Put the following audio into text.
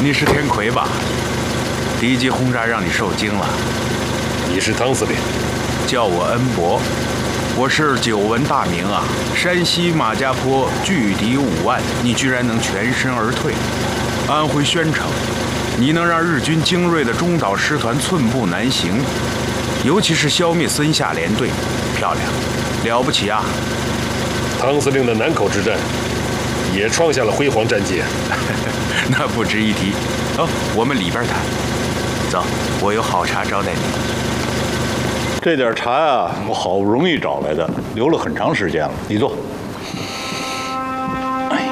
你是天魁吧？敌机轰炸让你受惊了。 你是汤司令， 叫我恩伯。我是久闻大名啊，山西马家坡拒敌5万，你居然能全身而退。安徽宣城，你能让日军精锐的中岛师团寸步难行，尤其是消灭孙夏联队，漂亮，了不起啊！ 汤司令的南口之战也创下了辉煌战绩。 那不值一提。哦，我们里边谈。走，我有好茶招待你。 这点茶呀，我好不容易找来的，留了很长时间了。你坐。哎，